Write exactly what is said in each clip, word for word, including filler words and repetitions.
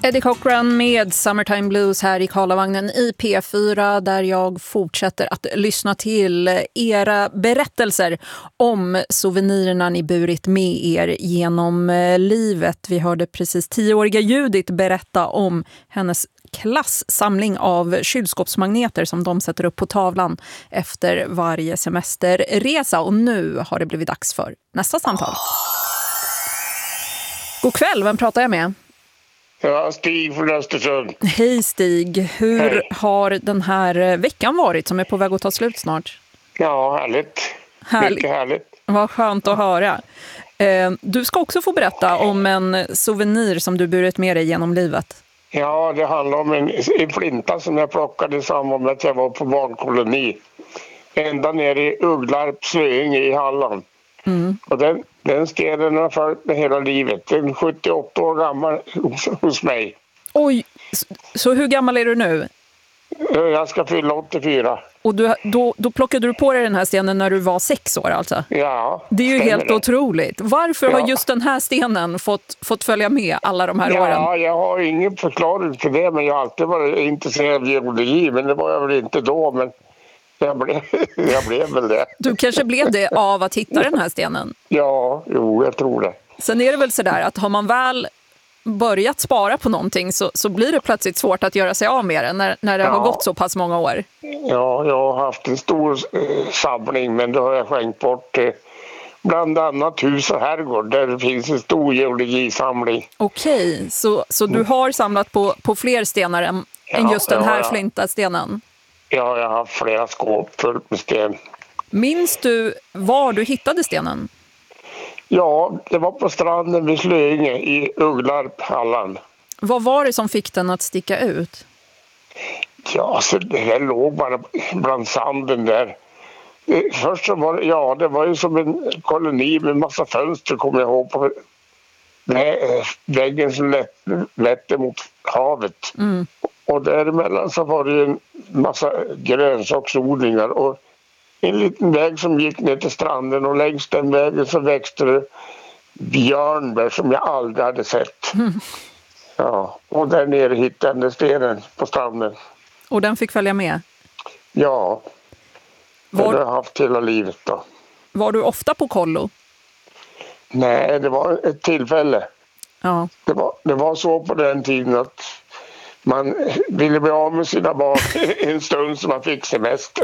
Eddie Cochran med Summertime Blues här i Karlavagnen i P fyra, där jag fortsätter att lyssna till era berättelser om souvenirerna ni burit med er genom livet. Vi hörde precis tioåriga Judith berätta om hennes klassamling av kylskåpsmagneter som de sätter upp på tavlan efter varje semesterresa. Och nu har det blivit dags för nästa samtal. God kväll, vem pratar jag med? Ja, Stig från Östersund. Hej Stig, hur Hej. har den här veckan varit som är på väg att ta slut snart? Ja, härligt. Härligt. Mycket härligt. Vad skönt att höra. Eh, Du ska också få berätta om en souvenir som du burit med dig genom livet. Ja, det handlar om en, en flinta som jag plockade i samband med att jag var på barnkoloni. Ända ner i Ugglarp, Slöinge i Halland. Mm. Och den, den stenen har följt med hela livet. Den är sjuttioåtta år gammal hos, hos mig. Oj, så, så hur gammal är du nu? Jag ska fylla åttiofyra. Och du, då, då plockade du på dig den här stenen när du var sex år alltså? Ja, Det är ju helt det. otroligt. Varför Ja. har just den här stenen fått, fått följa med alla de här Ja, åren? jag har ingen förklaring till det, men jag har alltid varit intresserad av geologi, men det var jag väl inte då, men jag blev, jag blev väl det. Du kanske blev det av att hitta den här stenen? Ja, jo, jag tror det. Sen är det väl sådär att har man väl börjat spara på någonting så, så blir det plötsligt svårt att göra sig av med det när, när det Ja. har gått så pass många år. Ja, jag har haft en stor eh, samling, men då har jag skänkt bort eh, bland annat hus och herrgård där det finns en stor geologisamling. Okej, så, så du har samlat på, på fler stenar än, Ja, än just den ja, här ja. flintastenen. Ja, jag har haft flera skåp fullt med sten. Minns du var du hittade stenen? Ja, det var på stranden vid Slöinge i Ugglarp, Halland. Vad var det som fick den att sticka ut? Ja, så det här låg bara bland sanden där. Eh, Först så var det, ja, det var ju som en koloni med massa fönster, kommer jag ihåg, på vä- väggen som lett, ledde mot havet. Mm. Och däremellan så var det ju en massa grönsaksodlingar och en liten väg som gick ner till stranden, och längs den vägen så växte det björnbär som jag aldrig hade sett. Mm. Ja, och där nere hittade jag den stenen på stranden. Och den fick följa med? Ja, det har Var, jag haft hela livet då. var du ofta på kollo? Nej, det var ett tillfälle. Ja. Det var, det var så på den tiden att man ville bli av med sina barn en stund som man fick semester.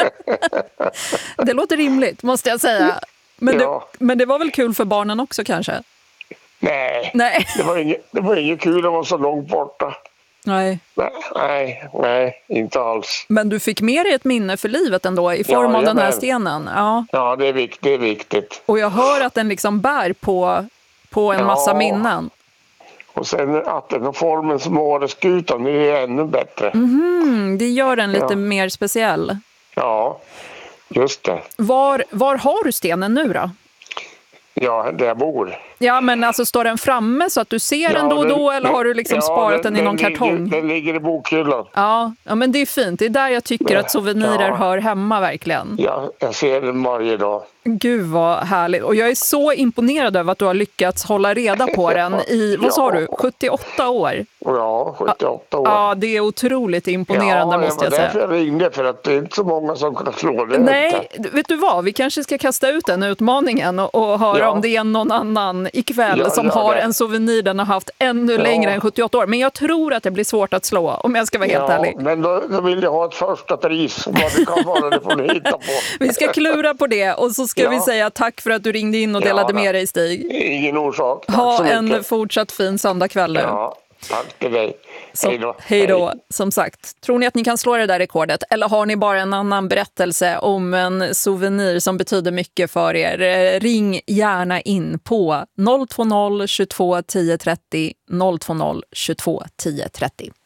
Det låter rimligt, måste jag säga. Men, Ja. det, men det var väl kul för barnen också kanske? Nej, Nej. det var inget, det var inget kul att vara så långt borta. Nej. Nej, nej, nej, inte alls. Men du fick med dig ett minne för livet ändå i form Ja, av den här jajamän. stenen. Ja. Ja, det är, vikt, det är viktigt. Och jag hör att den liksom bär på, på en Ja. massa minnen. Och sen att den har formen som åreskutan, det är ännu bättre. Mm, det gör den lite Ja. mer speciell. Ja, just det. Var, var har du stenen nu då? Ja, där jag bor. Ja, men alltså står den framme så att du ser den Ja, då och då, den- eller har du liksom ja, sparat den, i någon kartong? Ligger, den ligger i bokhyllan. Ja, ja, men det är fint. Det är där jag tycker Ja. att souvenirer Ja. hör hemma verkligen. Ja, jag ser den varje dag. Gud vad härligt. Och jag är så imponerad över att du har lyckats hålla reda på den i, vad sa Ja. du, sjuttioåtta år? Och ja, sjuttioåtta år. Ja, det är otroligt imponerande ja, måste jag det var därför säga. jag ringde, för att det är inte så många som kan slå det. Nej, vet du vad? Vi kanske ska kasta ut den utmaningen och, och höra Ja. om det är någon annan ikväll Ja, som gör har det. en souvenir den har haft ännu Ja. längre än sjuttioåtta år. Men jag tror att det blir svårt att slå, om jag ska vara helt Ja, ärlig. men då, då vill jag ha ett första pris. Vad det kan vara, det får ni hitta på. Vi ska klura på det och så ska Ja. vi säga tack för att du ringde in och delade Ja, med dig, Stig. Ingen orsak. Tack så Ha en mycket. fortsatt fin söndagkväll nu. Ja, tack till dig. Så, Hej då. hej då. Som sagt, tror ni att ni kan slå det där rekordet? Eller har ni bara en annan berättelse om en souvenir som betyder mycket för er? Eh, Ring gärna in på noll två noll tjugotvå tio trettio, noll två noll tjugotvå tio trettio.